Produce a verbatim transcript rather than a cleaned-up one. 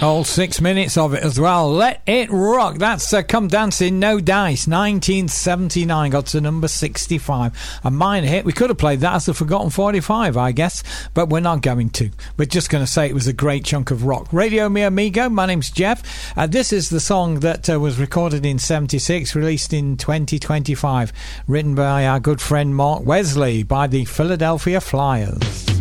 All six minutes of it as well. Let It Rock. That's uh, Come Dancing, No Dice, nineteen seventy-nine. Got to number sixty-five. A minor hit. We could have played that as a forgotten forty-five, I guess, but we're not going to. We're just going to say it was a great chunk of rock. Radio Mi Amigo. My name's Jeff. Uh, this is the song that uh, was recorded in seventy-six, released in twenty twenty-five, written by our good friend Mark Wesley by the Philadelphia Flyers.